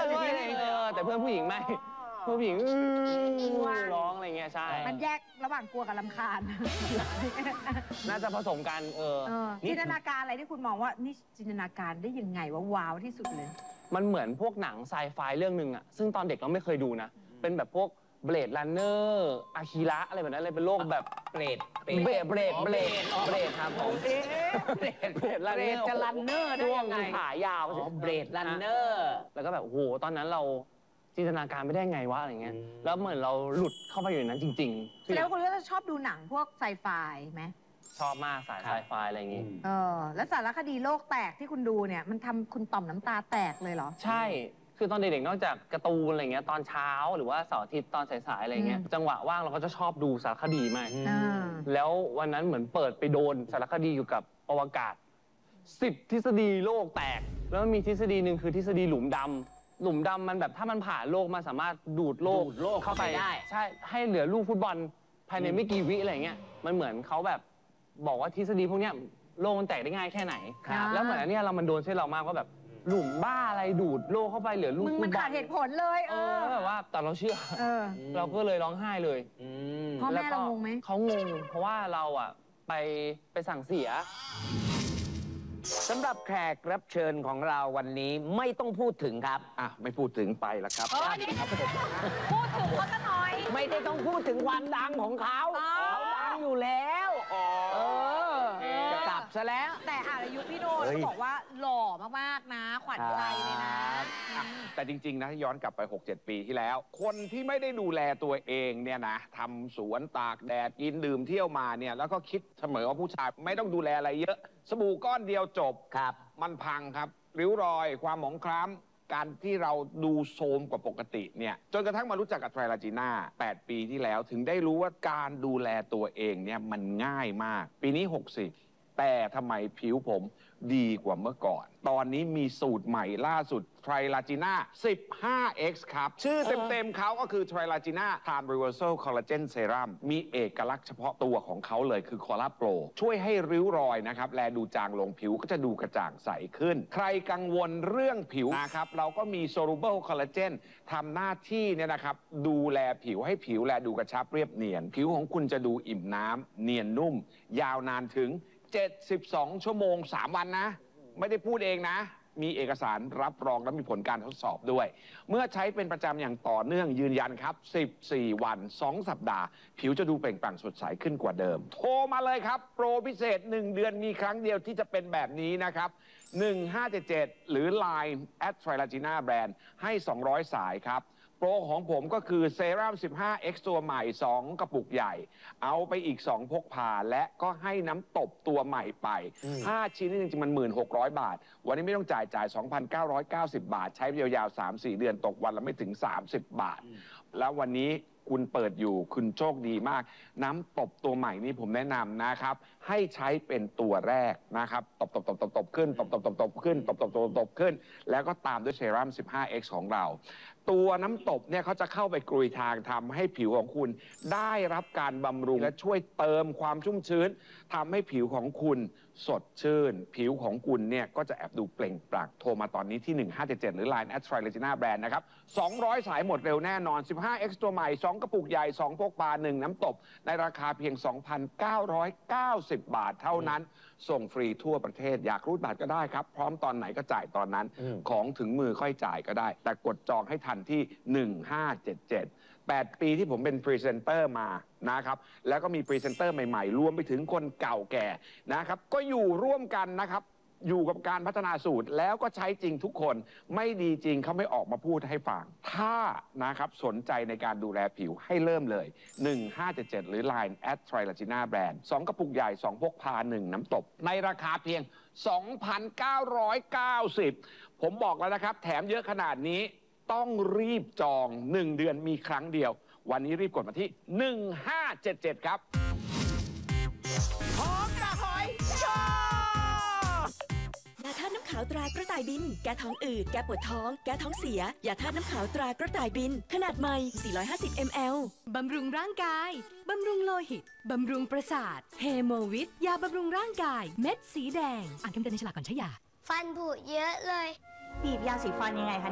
ด้วยแต่เพื่อนผู้หญิงไม่เพื่อนผู้หญิงร้องอะไรเงี้ยใช่มันแยกระหว่างกลัวกับรำคาญน่าจะผสมกันจินตนาการอะไรที่คุณมองว่านี่จินตนาการได้ยังไงว่าว้าวที่สุดเลยมันเหมือนพวกหนังไซไฟเรื่องหนึ่งอะซึ่งตอนเด็กเราไม่เคยดูนะเป็นแบบพวกเบลดรันเนอร์อาคิระอะไรแบบนั้นเลยเป็นโลกแบบเบรดครับผมเบรดจะรันเนอร์ได้ยังไงขายาวเบรดรันเนอร์แล้วก็แบบโอ้โหตอนนั้นเราจินตนาการไม่ได้ไงวะอะไรเงี้ยแล้วเหมือนเราหลุดเข้าไปอยู่ในนั้นจริงๆแล้วคุณก็จะชอบดูหนังพวกไซไฟไหมชอบมากสายไซไฟอะไรอย่างงี้แล้วสารคดีโลกแตกที่คุณดูเนี่ยมันทำคุณต่อมน้ำตาแตกเลยเหรอใช่คือตอนเด็กๆนอกจากการ์ตูนอะไรเงี้ยตอนเช้าหรือว่าเสาร์อาทิตย์ตอนสายๆอะไรเงี้ยจังหวะว่างเราก็จะชอบดูสารคดีมากแล้ววันนั้นเหมือนเปิดไปโดนสารคดีอยู่กับอวกาศ10 ทฤษฎีโลกแตกแล้วมีทฤษฎีหนึ่งคือทฤษฎีหลุมดำมันแบบถ้ามันผ่านโลกมันสามารถดูดโลกเข้าไปได้ใช่ให้เหลือลูกฟุตบอลภายในไม่กี่วิอะไรเงี้ยมันเหมือนเขาแบบบอกว่าทฤษฎีพวกเนี้ยโลกมันแตกได้ง่ายแค่ไหนแล้วเหมือนอันนี้มันโดนเส้นเรามากว่าแบบหลุมบ้าอะไรดูดโลกเข้าไปเหลือลูกฟุตบอลมันขาดเหตุผลเลยแบบว่าแต่เราเชื่อเราก็เลยร้องไห้เลยพ่อแม่เรางงไหมเขางงเพราะว่าเราอ่ะไปสั่งเสียสำหรับแขกรับเชิญของเราวันนี้ไม่ต้องพูดถึงครับไม่พูดถึงไปแล้วครับพูดถึงเขาจะหน่อยไม่ได้ต้องพูดถึงความดังของเขาดังอยู่แล้วจะกลับซะแล้วแต่อายุพี่โดนเขาบอกว่าหล่อมากๆนะขวัญใจเลยนะแต่จริงๆนะย้อนกลับไป 6-7 ปีที่แล้วคนที่ไม่ได้ดูแลตัวเองเนี่ยนะทำสวนตากแดดกินดื่มเที่ยวมาเนี่ยแล้วก็คิดเสมอว่าผู้ชายไม่ต้องดูแลอะไรเยอะสบู่ก้อนเดียวจบครับมันพังครับริ้วรอยความหมองคล้ำการที่เราดูโทรมกว่าปกติเนี่ยจนกระทั่งมารู้จักกับไทรลาจีน่า8 ปีที่แล้วถึงได้รู้ว่าการดูแลตัวเองเนี่ยมันง่ายมากปีนี้60แต่ทำไมผิวผมดีกว่าเมื่อก่อนตอนนี้มีสูตรใหม่ล่าสุดไทรลาจีน่า 15X ครับชื่อเต็มๆเขาก็คือไทรลาจีน่า Time Reversal Collagen Serum มีเอกลักษณ์เฉพาะตัวของเขาเลยคือคอลลาโปรช่วยให้ริ้วรอยนะครับแลดูจางลงผิวก็จะดูกระจ่างใสขึ้นใครกังวลเรื่องผิวนะครับเราก็มี Soluble Collagen ทำหน้าที่เนี่ยนะครับดูแลผิวให้ผิวแลดูกระชับเรียบเนียนผิวของคุณจะดูอิ่มน้ำเนียนนุ่มยาวนานถึง72 ชั่วโมง 3 วันนะไม่ได้พูดเองนะมีเอกสารรับรองและมีผลการทดสอบด้วยเมื่อใช้เป็นประจำอย่างต่อเนื่องยืนยันครับ14 วัน 2 สัปดาห์ผิวจะดูเปล่งปลั่งสดใสขึ้นกว่าเดิมโทรมาเลยครับโปรพิเศษ1 เดือนมีครั้งเดียวที่จะเป็นแบบนี้นะครับ1577หรือ Line @trilagina brand ให้200 สายครับโปรของผมก็คือเซรั่ม 15X ตัวใหม่ 2 กระปุกใหญ่เอาไปอีก 2 พกพาและก็ให้น้ำตบตัวใหม่ไป 5 ชิ้นนี่จริงๆมัน 1,600 บาทวันนี้ไม่ต้องจ่าย 2,990 บาทใช้ยาวๆ 3-4 เดือนตกวันละไม่ถึง 30 บาทแล้ววันนี้คุณเปิดอยู่คุณโชคดีมากน้ำตบตัวใหม่นี่ผมแนะนำนะครับให้ใช้เป็นตัวแรกนะครับตบขึ้นตบขึ้นตบขึ้นแล้วก็ตามด้วยเซรั่ม 15X ของเราตัวน้ำตบเนี่ยเขาจะเข้าไปกรุยทางทำให้ผิวของคุณได้รับการบำรุงและช่วยเติมความชุ่มชื้นทำให้ผิวของคุณสดชื่นผิวของคุณเนี่ยก็จะแอบดูเปล่งปลั่งโทรมาตอนนี้ที่1577หรือ Line @trilagina brand นะครับ200 สายหมดเร็วแน่นอน 15X ตัวใหม่ 2 กระปุกใหญ่ 2 พกพา 1 น้ำตบในราคาเพียง 2,990 บาทเท่านั้นส่งฟรีทั่วประเทศอยากรูดบัตรก็ได้ครับพร้อมตอนไหนก็จ่ายตอนนั้นของถึงมือค่อยจ่ายก็ได้แต่กดจองให้ทันที่1577 8 ปีที่ผมเป็นพรีเซนเตอร์มานะครับแล้วก็มีพรีเซนเตอร์ใหม่ๆรวมไปถึงคนเก่าแก่นะครับก็อยู่ร่วมกันนะครับอยู่กับการพัฒนาสูตรแล้วก็ใช้จริงทุกคนไม่ดีจริงเขาไม่ออกมาพูดให้ฟังถ้านะครับสนใจในการดูแลผิวให้เริ่มเลย1577หรือ Line @trilagina brand 2 กระปุกใหญ่ 2 พกพา 1 น้ำตบในราคาเพียง 2,990 ผมบอกแล้วนะครับแถมเยอะขนาดนี้ต้องรีบจอง1 เดือนมีครั้งเดียววันนี้รีบกดมาที่1577ครับหอมกระหอยชอบยาธาตุน้ำขาวตรากระต่ายบินแก้ท้องอืดแก้ปวดท้องแก้ท้องเสียยาธาตุน้ำขาวตรากระต่ายบินขนาดใหม่450 ml บำรุงร่างกายบำรุงโลหิตบำรุงประสาทเฮโมวิทยาบำรุงร่างกายเม็ดสีแดงอ่านคำเตือนในฉลากก่อนใช้ยาฟันผุเยอะเลยบีบยาสีฟันยังไงคะ